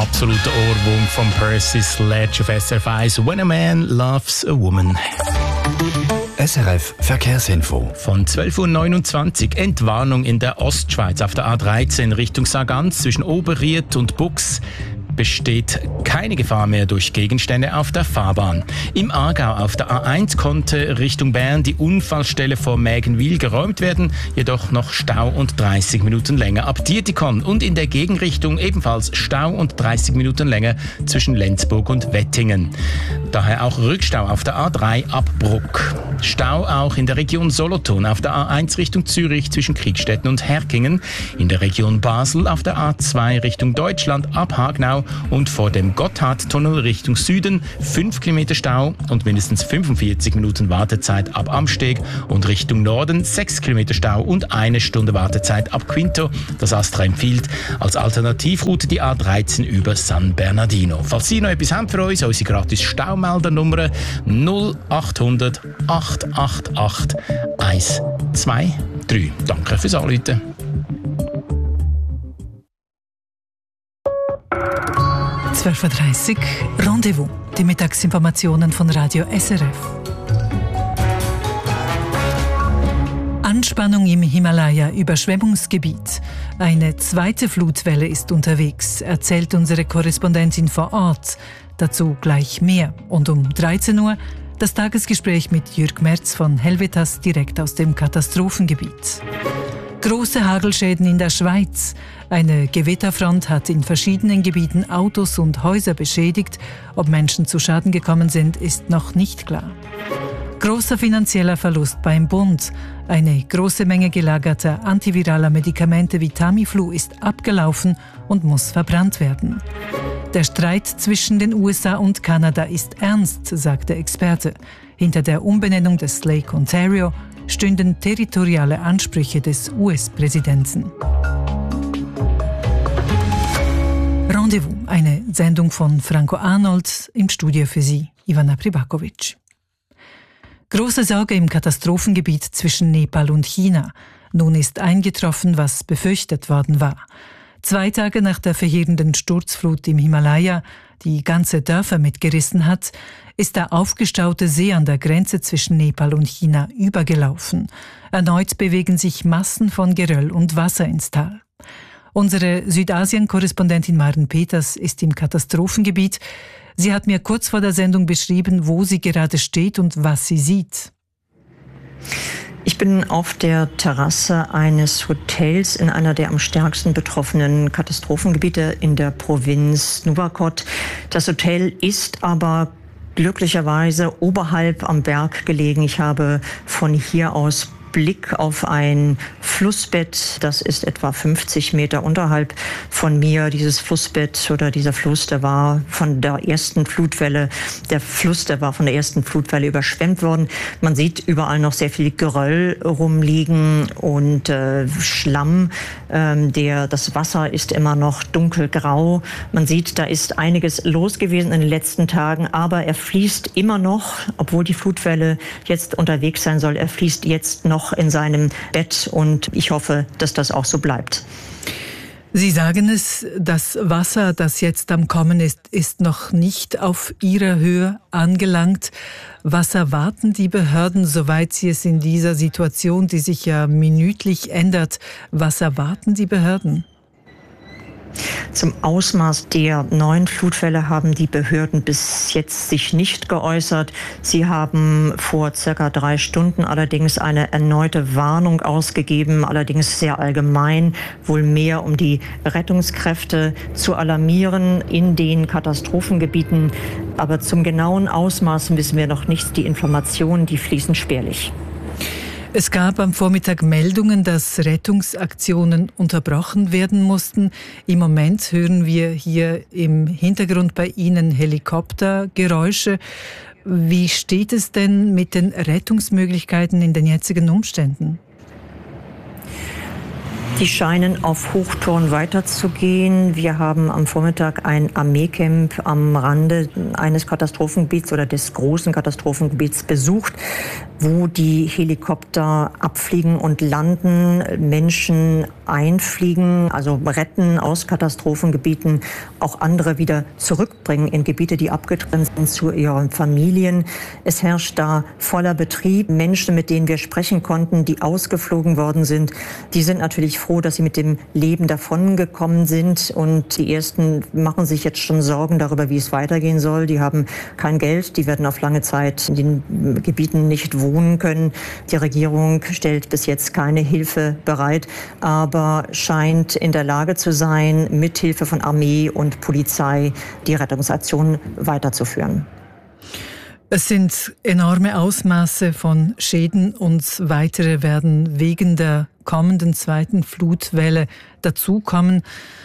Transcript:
absoluter Ohrwurm von Percy Sledge auf SRF 1. When a Man Loves a Woman. SRF Verkehrsinfo. Von 12.29 Uhr Entwarnung in der Ostschweiz auf der A13 Richtung Sargans zwischen Oberried und Bux. Besteht keine Gefahr mehr durch Gegenstände auf der Fahrbahn. Im Aargau auf der A1 konnte Richtung Bern die Unfallstelle vor Mägenwil geräumt werden, jedoch noch Stau und 30 Minuten länger ab Dietikon und in der Gegenrichtung ebenfalls Stau und 30 Minuten länger zwischen Lenzburg und Wettingen. Daher auch Rückstau auf der A3 ab Bruck. Stau auch in der Region Solothurn auf der A1 Richtung Zürich zwischen Kriegstetten und Herkingen, in der Region Basel auf der A2 Richtung Deutschland ab Hagnau und vor dem Gotthardtunnel Richtung Süden 5 Kilometer Stau und mindestens 45 Minuten Wartezeit ab Amsteg und Richtung Norden 6 Kilometer Stau und 1 Stunde Wartezeit ab Quinto. Das Astra empfiehlt als Alternativroute die A13 über San Bernardino. Falls Sie noch etwas haben für uns, unsere gratis Staumeldernummer 0800 888 123. Danke fürs Anrufen. 12.30 Uhr Rendezvous, die Mittagsinformationen von Radio SRF. Anspannung im Himalaya, Überschwemmungsgebiet. Eine zweite Flutwelle ist unterwegs, erzählt unsere Korrespondentin vor Ort. Dazu gleich mehr. Und um 13 Uhr das Tagesgespräch mit Jürg Merz von Helvetas direkt aus dem Katastrophengebiet. Große Hagelschäden in der Schweiz. Eine Gewitterfront hat in verschiedenen Gebieten Autos und Häuser beschädigt. Ob Menschen zu Schaden gekommen sind, ist noch nicht klar. Großer finanzieller Verlust beim Bund. Eine große Menge gelagerter antiviraler Medikamente wie Tamiflu ist abgelaufen und muss verbrannt werden. Der Streit zwischen den USA und Kanada ist ernst, sagt der Experte. Hinter der Umbenennung des Lake Ontario stünden territoriale Ansprüche des US-Präsidenten. Rendezvous, eine Sendung von Franco Arnold, im Studio für Sie, Ivana Pribakovic. Große Sorge im Katastrophengebiet zwischen Nepal und China. Nun ist eingetroffen, was befürchtet worden war. 2 Tage nach der verheerenden Sturzflut im Himalaya, die ganze Dörfer mitgerissen hat, ist der aufgestaute See an der Grenze zwischen Nepal und China übergelaufen. Erneut bewegen sich Massen von Geröll und Wasser ins Tal. Unsere Südasien-Korrespondentin Maren Peters ist im Katastrophengebiet. Sie hat mir kurz vor der Sendung beschrieben, wo sie gerade steht und was sie sieht. Ich bin auf der Terrasse eines Hotels in einer der am stärksten betroffenen Katastrophengebiete in der Provinz Nuwakot. Das Hotel ist aber glücklicherweise oberhalb am Berg gelegen. Ich habe von hier aus Blick auf ein Flussbett, das ist etwa 50 Meter unterhalb von mir. Dieses Flussbett oder dieser Fluss, der war von der ersten Flutwelle, überschwemmt worden. Man sieht überall noch sehr viel Geröll rumliegen und Schlamm. Das Wasser ist immer noch dunkelgrau. Man sieht, da ist einiges los gewesen in den letzten Tagen, aber er fließt immer noch, obwohl die Flutwelle jetzt unterwegs sein soll, er fließt jetzt noch in seinem Bett und ich hoffe, dass das auch so bleibt. Sie sagen es, das Wasser, das jetzt am Kommen ist, ist noch nicht auf Ihrer Höhe angelangt. Was erwarten die Behörden, soweit sie es in dieser Situation, die sich ja minütlich ändert, was erwarten die Behörden? Zum Ausmaß der neuen Flutwelle haben die Behörden bis jetzt sich nicht geäußert. Sie haben vor circa 3 Stunden allerdings eine erneute Warnung ausgegeben, allerdings sehr allgemein, wohl mehr um die Rettungskräfte zu alarmieren in den Katastrophengebieten. Aber zum genauen Ausmaß wissen wir noch nichts. Die Informationen, die fließen spärlich. Es gab am Vormittag Meldungen, dass Rettungsaktionen unterbrochen werden mussten. Im Moment hören wir hier im Hintergrund bei Ihnen Helikoptergeräusche. Wie steht es denn mit den Rettungsmöglichkeiten in den jetzigen Umständen? Die scheinen auf Hochtouren weiterzugehen. Wir haben am Vormittag ein Armeecamp am Rande eines Katastrophengebiets oder des großen Katastrophengebiets besucht, wo die Helikopter abfliegen und landen, Menschen einfliegen, also retten aus Katastrophengebieten, auch andere wieder zurückbringen in Gebiete, die abgetrennt sind zu ihren Familien. Es herrscht da voller Betrieb. Menschen, mit denen wir sprechen konnten, die ausgeflogen worden sind, die sind natürlich froh, dass sie mit dem Leben davongekommen sind. Und die Ersten machen sich jetzt schon Sorgen darüber, wie es weitergehen soll. Die haben kein Geld, die werden auf lange Zeit in den Gebieten nicht wohnen können. Die Regierung stellt bis jetzt keine Hilfe bereit, aber scheint in der Lage zu sein, mit Hilfe von Armee und Polizei die Rettungsaktion weiterzuführen. Es sind enorme Ausmaße von Schäden und weitere werden wegen der kommenden zweiten Flutwelle dazukommen.